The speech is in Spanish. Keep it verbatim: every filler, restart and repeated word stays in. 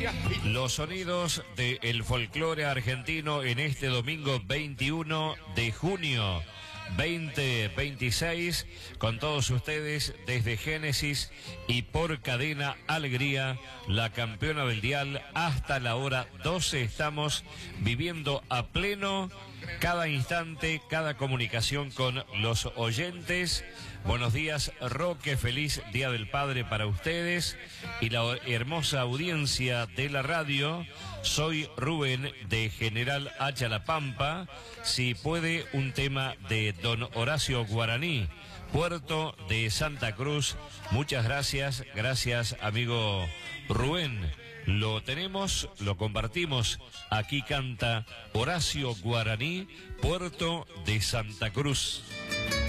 Los sonidos del folclore argentino en este domingo veintiuno de junio veinte veintiséis, con todos ustedes desde Génesis y por Cadena Alegría, la campeona del dial, hasta la hora doce. Estamos viviendo a pleno cada instante, cada comunicación con los oyentes. Buenos días, Roque, feliz Día del Padre para ustedes y la hermosa audiencia de la radio. Soy Rubén de General Hacha La Pampa. Si puede, un tema de don Horacio Guaraní, Puerto de Santa Cruz. Muchas gracias, gracias amigo Rubén. Lo tenemos, lo compartimos. Aquí canta Horacio Guaraní, Puerto de Santa Cruz.